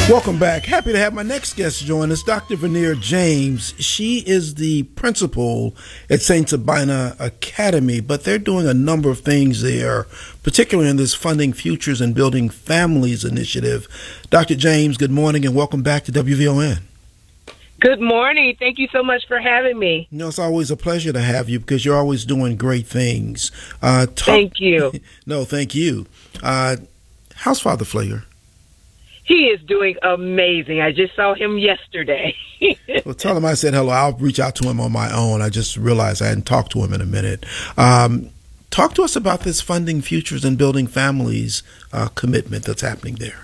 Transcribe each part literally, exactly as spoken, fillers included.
Welcome back. Happy to have my next guest join us, Doctor Vernier James. She is the principal at Saint Sabina Academy, but they're doing a number of things there, particularly in this Funding Futures and Building Families initiative. Doctor James, good morning and welcome back to W V O N. Good morning. Thank you so much for having me. You know, it's always a pleasure to have you because you're always doing great things. Uh, talk- thank you. No, thank you. Uh, how's Father Flager? He is doing amazing. I just saw him yesterday. Well, tell him I said hello. I'll reach out to him on my own. I just realized I hadn't talked to him in a minute. Um, talk to us about this Funding Futures and Building Families uh, commitment that's happening there.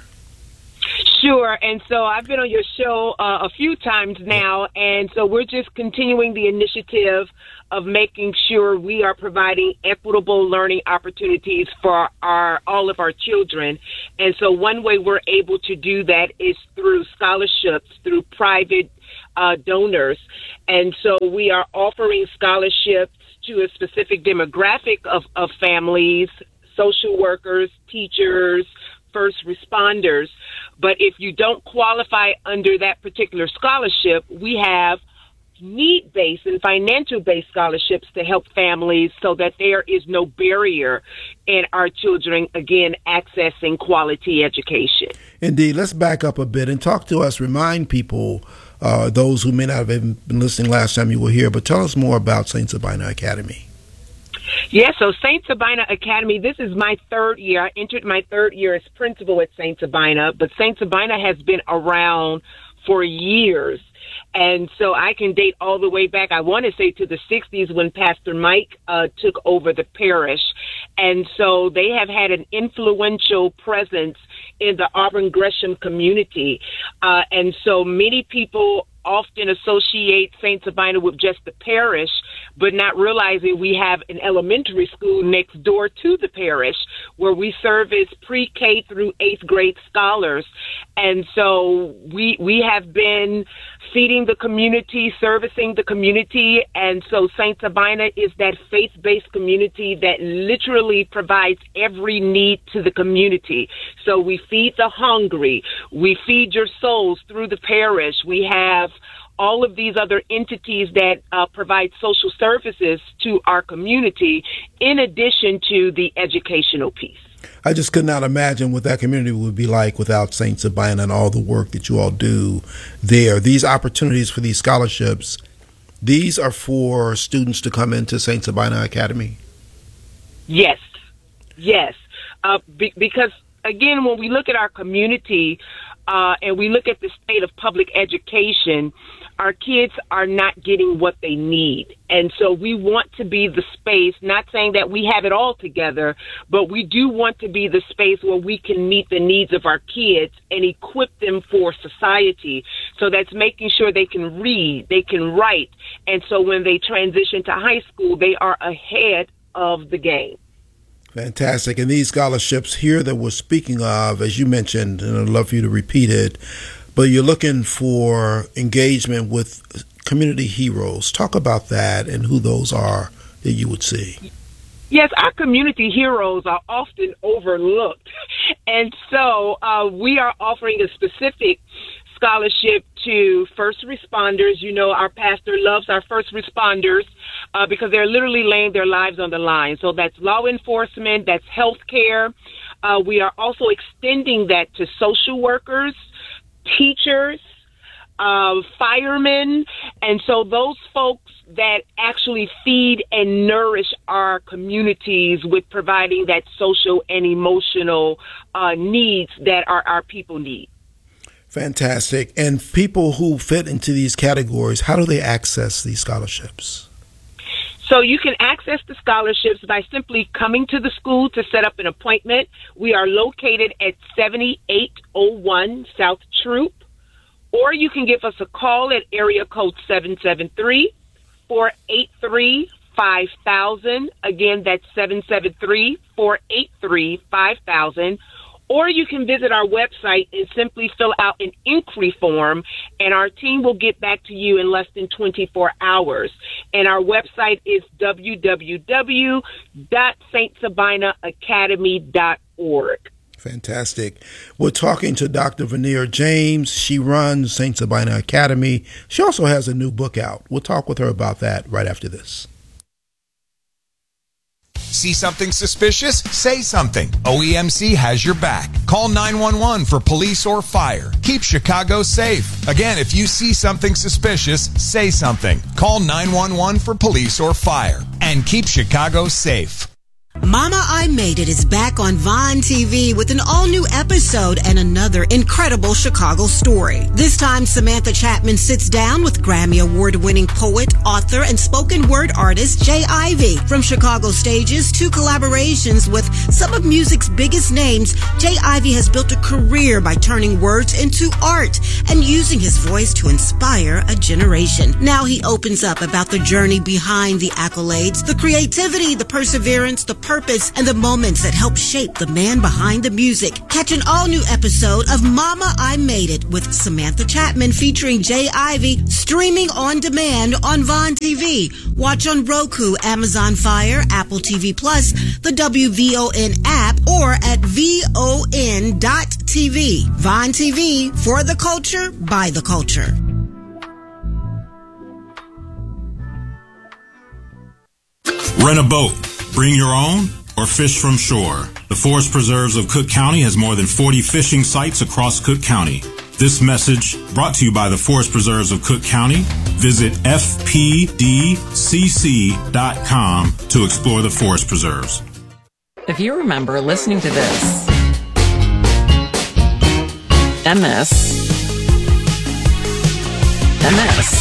Sure. And so I've been on your show uh, a few times now, and so we're just continuing the initiative of making sure we are providing equitable learning opportunities for our all of our children. And so one way we're able to do that is through scholarships, through private uh, donors. And so we are offering scholarships to a specific demographic of, of families, social workers, teachers, first responders. But if you don't qualify under that particular scholarship, we have need-based and financial-based scholarships to help families so that there is no barrier in our children, again, accessing quality education. Indeed. Let's back up a bit and talk to us, remind people, uh, those who may not have even been listening last time you were here, but tell us more about Saint Sabina Academy. Yeah, so Saint Sabina Academy, this is my third year. I entered my third year as principal at Saint Sabina, but Saint Sabina has been around for years. And so I can date all the way back, I want to say, to the sixties when Pastor Mike uh, took over the parish. And so they have had an influential presence in the Auburn Gresham community. Uh, and so many people often associate Saint Sabina with just the parish, but not realizing we have an elementary school next door to the parish where we service pre-K through eighth grade scholars. And so we we have been feeding the community, servicing the community. And so Saint Sabina is that faith-based community that literally provides every need to the community. So we feed the hungry. We feed your souls through the parish. We have all of these other entities that uh, provide social services to our community, in addition to the educational piece. I just could not imagine what that community would be like without Saint Sabina and all the work that you all do there. These opportunities for these scholarships, these are for students to come into Saint Sabina Academy? Yes, yes. Uh, be- because, again, when we look at our community uh, and we look at the state of public education, our kids are not getting what they need. And so we want to be the space, not saying that we have it all together, but we do want to be the space where we can meet the needs of our kids and equip them for society. So that's making sure they can read, they can write. And so when they transition to high school, they are ahead of the game. Fantastic. And these scholarships here that we're speaking of, as you mentioned, and I'd love for you to repeat it, but you're looking for engagement with community heroes. Talk about that and who those are that you would see. Yes, our community heroes are often overlooked. And so uh, we are offering a specific scholarship to first responders. You know, our pastor loves our first responders uh, because they're literally laying their lives on the line. So that's law enforcement, that's healthcare. Uh, we are also extending that to social workers, teachers, uh, firemen, and so those folks that actually feed and nourish our communities with providing that social and emotional uh, needs that our, our people need. Fantastic. And people who fit into these categories, how do they access these scholarships? So you can access the scholarships by simply coming to the school to set up an appointment. We are located at seventy-eight oh one South Troop, or you can give us a call at area code seven seven three, four eight three, five thousand. Again, that's seven seven three, four eight three, five thousand. Or you can visit our website and simply fill out an inquiry form, and our team will get back to you in less than twenty-four hours. And our website is w w w dot saint sabina academy dot org. Fantastic. We're talking to Doctor Vernier James. She runs Saint Sabina Academy. She also has a new book out. We'll talk with her about that right after this. See something suspicious? Say something. O E M C has your back. Call nine one one for police or fire. Keep Chicago safe. Again, if you see something suspicious, say something. Call nine one one for police or fire. And keep Chicago safe. Mama, I Made It is back on Vine T V with an all-new episode and another incredible Chicago story. This time, Samantha Chapman sits down with Grammy Award-winning poet, author, and spoken word artist Jay Ivey. From Chicago stages to collaborations with some of music's biggest names, Jay Ivey has built a career by turning words into art and using his voice to inspire a generation. Now he opens up about the journey behind the accolades, the creativity, the perseverance, the purpose, and the moments that help shape the man behind the music. Catch an all-new episode of Mama, I Made It with Samantha Chapman featuring Jay Ivey, streaming on demand on Vine T V. Watch on Roku, Amazon Fire, Apple T V Plus, the W V O N app, or at V O N dot T V. Vine T V, for the culture, by the culture. Rent a boat. Bring your own or fish from shore. The Forest Preserves of Cook County has more than forty fishing sites across Cook County. This message brought to you by the Forest Preserves of Cook County. Visit F P D C C dot com to explore the Forest Preserves. If you remember listening to this, and this, and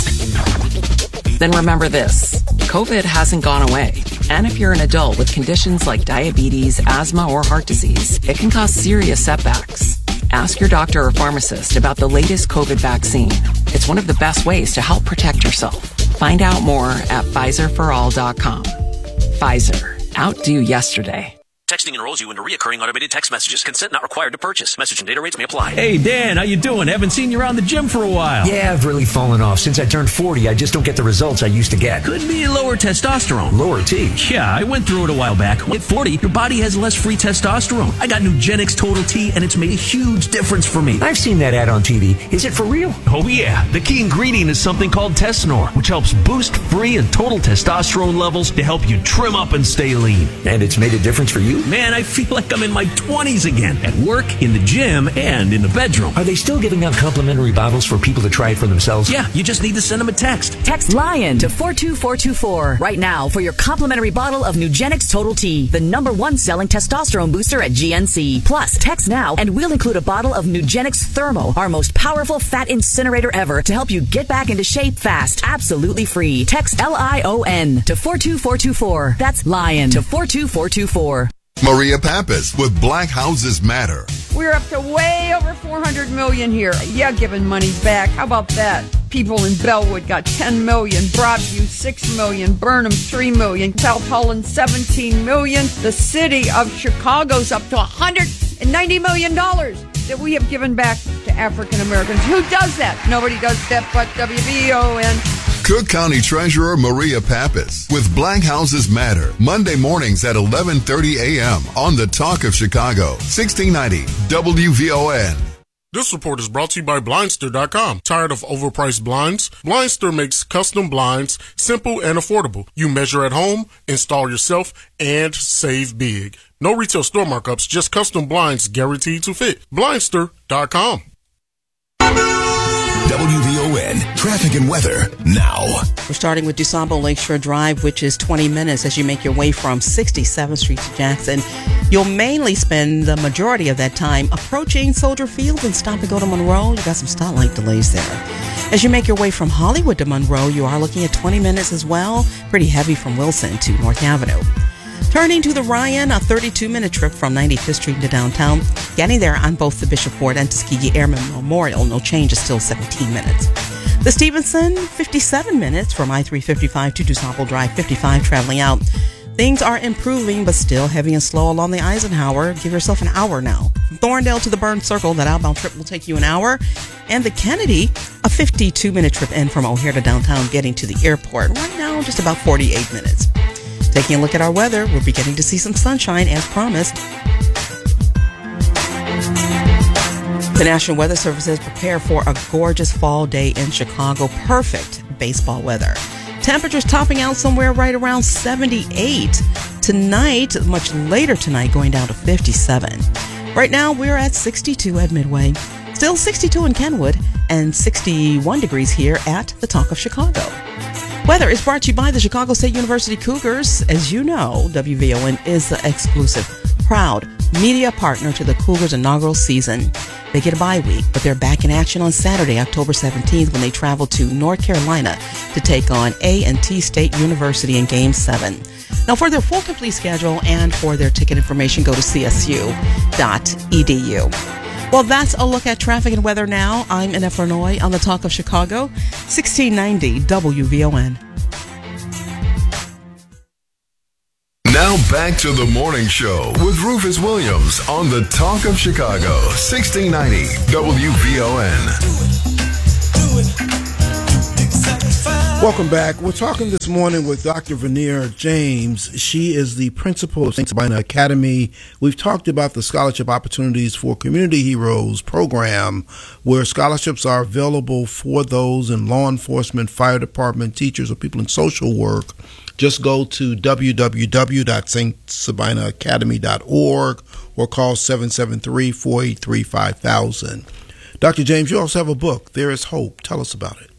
this, then remember this. COVID hasn't gone away. And if you're an adult with conditions like diabetes, asthma, or heart disease, it can cause serious setbacks. Ask your doctor or pharmacist about the latest COVID vaccine. It's one of the best ways to help protect yourself. Find out more at Pfizer for all dot com. Pfizer. Outdo yesterday. Texting enrolls you into reoccurring automated text messages. Consent not required to purchase. Message and data rates may apply. Hey, Dan, how you doing? Haven't seen you around the gym for a while. Yeah, I've really fallen off. Since I turned forty, I just don't get the results I used to get. Could be lower testosterone. Lower T? Yeah, I went through it a while back. At forty, your body has less free testosterone. I got Nugenix Total T, and it's made a huge difference for me. I've seen that ad on T V. Is it for real? Oh, yeah. The key ingredient is something called Tesnor, which helps boost free and total testosterone levels to help you trim up and stay lean. And it's made a difference for you? Man, I feel like I'm in my twenties again, at work, in the gym, and in the bedroom. Are they still giving out complimentary bottles for people to try it for themselves? Yeah, you just need to send them a text. Text LION to four two four two four right now for your complimentary bottle of Nugenix Total T, the number one selling testosterone booster at G N C. Plus, text now and we'll include a bottle of Nugenix Thermo, our most powerful fat incinerator ever, to help you get back into shape fast, absolutely free. Text L I O N to four two four two four. That's LION to four two four two four. Maria Pappas with Black Houses Matter. We're up to way over four hundred million dollars here. Yeah, giving money back. How about that? People in Bellwood got ten million dollars, Broadview six million dollars, Burnham three million dollars, South Holland seventeen million dollars. The city of Chicago's up to one hundred ninety million dollars that we have given back to African Americans. Who does that? Nobody does that but W V O N. Cook County Treasurer Maria Pappas with Black Houses Matter, Monday mornings at eleven thirty a.m. on the Talk of Chicago, sixteen ninety W V O N. This report is brought to you by Blindster dot com. Tired of overpriced blinds? Blindster makes custom blinds simple and affordable. You measure at home, install yourself, and save big. No retail store markups, just custom blinds guaranteed to fit. Blindster dot com. W V O N traffic and weather now. We're starting with DuSable Lakeshore Drive, which is twenty minutes as you make your way from sixty-seventh Street to Jackson. You'll mainly spend the majority of that time approaching Soldier Field and stop and go to Monroe. You got some stoplight delays there. As you make your way from Hollywood to Monroe, you are looking at twenty minutes as well. Pretty heavy from Wilson to North Avenue. Turning to the Ryan, a thirty-two minute trip from ninety-fifth Street to downtown. Getting there on both the Bishop Ford and Tuskegee Airmen Memorial. No change, is still seventeen minutes. The Stevenson, fifty-seven minutes from I three fifty-five to DuSable Drive fifty-five traveling out. Things are improving, but still heavy and slow along the Eisenhower. Give yourself an hour now. From Thorndale to the Burn Circle, that outbound trip will take you an hour. And the Kennedy, a fifty-two minute trip in from O'Hare to downtown, getting to the airport. Right now, just about forty-eight minutes. Taking a look at our weather, we're beginning to see some sunshine as promised. The National Weather Service says prepare for a gorgeous fall day in Chicago. Perfect baseball weather. Temperatures topping out somewhere right around seventy-eight. Tonight, much later tonight, going down to fifty-seven. Right now, we're at sixty-two at Midway. Still sixty-two in Kenwood and sixty-one degrees here at the Talk of Chicago. Weather is brought to you by the Chicago State University Cougars. As you know, W V O N is the exclusive, proud media partner to the Cougars' inaugural season. They get a bye week, but they're back in action on Saturday, October seventeenth, when they travel to North Carolina to take on A and T State University in Game seven. Now, for their full complete schedule and for their ticket information, go to c s u dot e d u. Well, that's a look at traffic and weather now. I'm Inef Renoy on the Talk of Chicago, sixteen ninety W V O N. Now back to the morning show with Rufus Williams on the Talk of Chicago, sixteen ninety W V O N. Welcome back. We're talking this morning with Doctor Vernier James. She is the principal of Saint Sabina Academy. We've talked about the scholarship opportunities for Community Heroes program, where scholarships are available for those in law enforcement, fire department, teachers, or people in social work. Just go to w w w dot st sabina academy dot org or call seven seven three, four eight three, five thousand. Doctor James, you also have a book, There Is Hope. Tell us about it.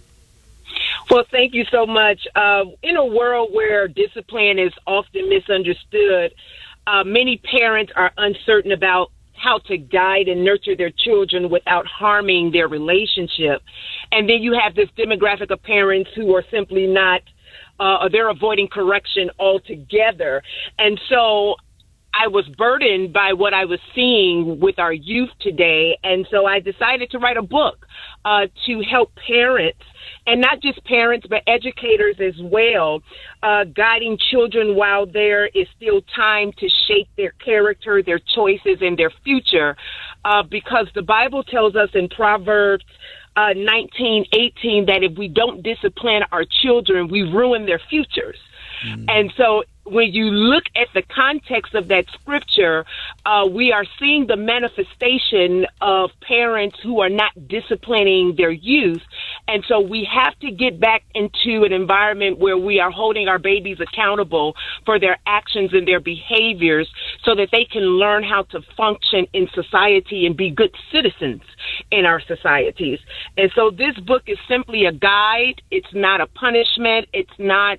Well, thank you so much. Uh, in a world where discipline is often misunderstood, uh, many parents are uncertain about how to guide and nurture their children without harming their relationship. And then you have this demographic of parents who are simply not, uh, they're avoiding correction altogether. And so I was burdened by what I was seeing with our youth today. And so I decided to write a book uh, to help parents, and not just parents, but educators as well, uh, guiding children while there is still time to shape their character, their choices, and their future. Uh, because the Bible tells us in Proverbs uh, nineteen eighteen that if we don't discipline our children, we ruin their futures. Mm. And so when you look at the context of that scripture, uh, we are seeing the manifestation of parents who are not disciplining their youth. And so we have to get back into an environment where we are holding our babies accountable for their actions and their behaviors so that they can learn how to function in society and be good citizens in our societies. And so this book is simply a guide. It's not a punishment. It's not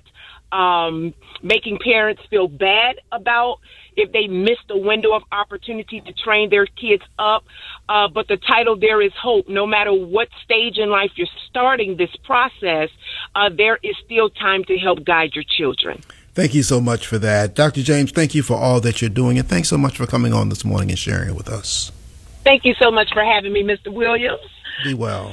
um, making parents feel bad about if they missed a window of opportunity to train their kids up. Uh, but the title, There Is Hope. No matter what stage in life you're starting this process, uh, there is still time to help guide your children. Thank you so much for that. Doctor James, thank you for all that you're doing, and thanks so much for coming on this morning and sharing it with us. Thank you so much for having me, Mister Williams. Be well.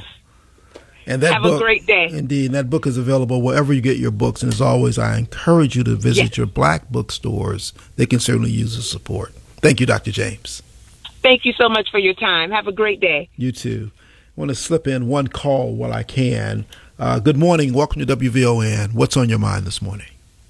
And that Have book, a great day. Indeed. And that book is available wherever you get your books. And as always, I encourage you to visit yes. your black bookstores. They can certainly use the support. Thank you, Doctor James. Thank you so much for your time. Have a great day. You too. I want to slip in one call while I can. Uh, good morning. Welcome to W V O N. What's on your mind this morning?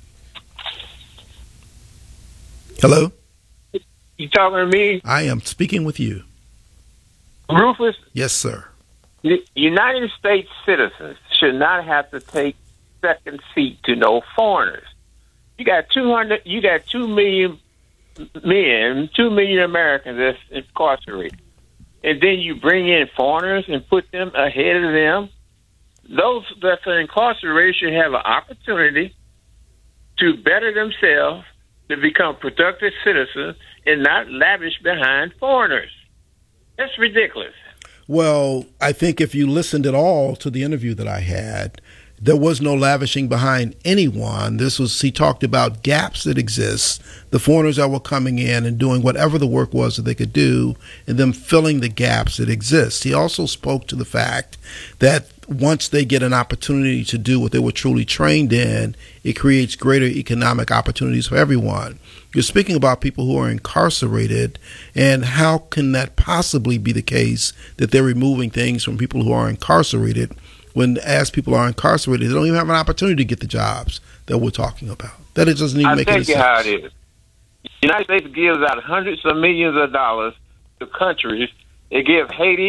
Hello? You talking to me? I am speaking with you. Rufus? Yes, sir. United States citizens should not have to take second seat to no foreigners. You got two hundred. You got two million men, two million Americans that's incarcerated, and then you bring in foreigners and put them ahead of them. Those that are incarcerated should have an opportunity to better themselves, to become productive citizens, and not lavish behind foreigners. That's ridiculous. Well, I think if you listened at all to the interview that I had, there was no lavishing behind anyone. This was, he talked about gaps that exist, the foreigners that were coming in and doing whatever the work was that they could do, and them filling the gaps that exist. He also spoke to the fact that once they get an opportunity to do what they were truly trained in, it creates greater economic opportunities for everyone. You're speaking about people who are incarcerated, and how can that possibly be the case that they're removing things from people who are incarcerated when, as people are incarcerated, they don't even have an opportunity to get the jobs that we're talking about? That it doesn't even I'll make any sense. I'll tell you how it is. The United States gives out hundreds of millions of dollars to countries. They give Haiti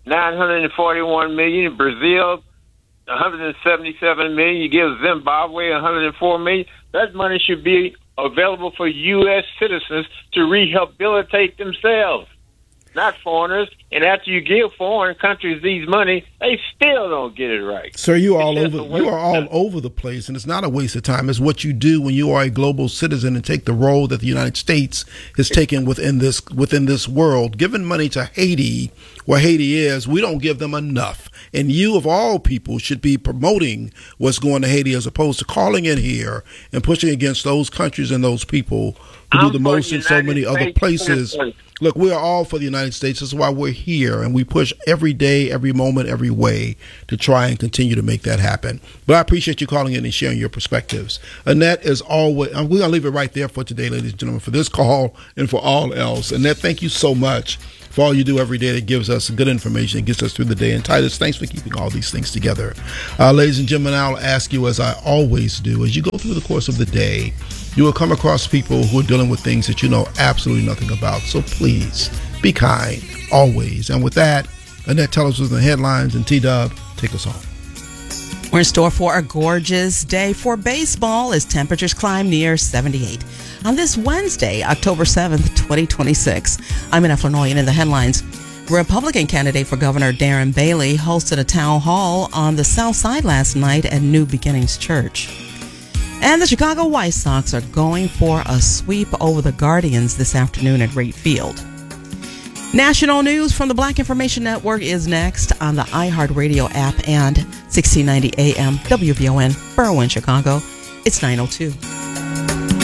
nine hundred forty-one million. Brazil, one hundred seventy-seven million. You give Zimbabwe one hundred four million. That money should be available for U S citizens to rehabilitate themselves, not foreigners. And after you give foreign countries these money, they still don't get it right. Sir, you are all over. You are all over the place, and it's not a waste of time. It's what you do when you are a global citizen and take the role that the United States has taken within this within this world. Giving money to Haiti, where Haiti is, we don't give them enough. And you, of all people, should be promoting what's going to Haiti as opposed to calling in here and pushing against those countries and those people who I'm do the most in so many other States places. Look, we are all for the United States. That's why we're here, and we push every day, every moment, every way to try and continue to make that happen. But I appreciate you calling in and sharing your perspectives. Annette, is always, we're going to leave it right there for today, ladies and gentlemen, for this call and for all else. Annette, thank you so much for all you do every day that gives us good information and gets us through the day. And Titus, thanks for keeping all these things together. Uh, ladies and gentlemen, I'll ask you, as I always do, as you go through the course of the day, you will come across people who are dealing with things that you know absolutely nothing about. So please, be kind, always. And with that, Annette, tell us what's in the headlines, and T-Dub, take us home. We're in store for a gorgeous day for baseball as temperatures climb near seventy-eight. On this Wednesday, October seventh, twenty twenty-six, I'm Annette Flournoy, and in the headlines, Republican candidate for Governor Darren Bailey hosted a town hall on the South Side last night at New Beginnings Church. And the Chicago White Sox are going for a sweep over the Guardians this afternoon at Wright Field. National news from the Black Information Network is next on the iHeartRadio app and sixteen ninety A M W V O N, Berwyn, Chicago. It's nine oh two.